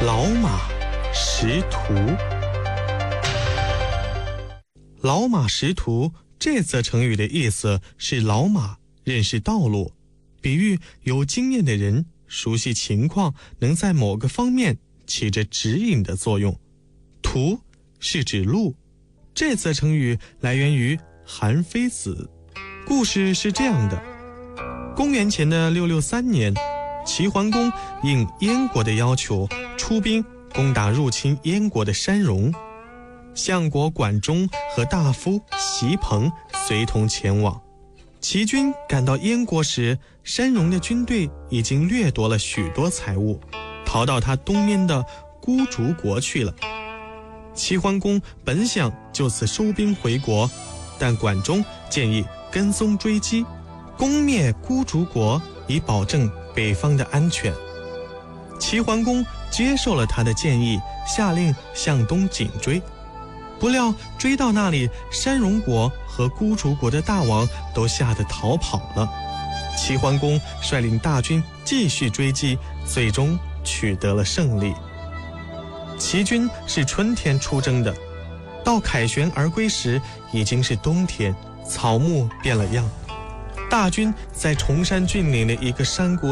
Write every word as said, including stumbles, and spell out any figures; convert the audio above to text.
老马识途。老马识途这则成语的意思是老马认识道路，比喻有经验的人熟悉情况，能在某个方面起着指引的作用。途是指路，这则成语来源于韩非子。故事是这样的，公元前的六六三年，齐桓公应燕国的要求出兵攻打入侵燕国的山戎，相国管仲和大夫席鹏随同前往。齐军赶到燕国时，山戎的军队已经掠夺了许多财物，逃到他东面的孤竹国去了。齐桓公本想就此收兵回国，但管仲建议跟踪追击，攻灭孤竹国，以保证北方的安全。齐桓公接受了他的建议，下令向东紧追。不料追到那里，山戎国和孤竹国的大王都吓得逃跑了。齐桓公率领大军继续追击，最终取得了胜利。齐军是春天出征的，到凯旋而归时已经是冬天，草木变了样。大军在崇山峻岭的一个山谷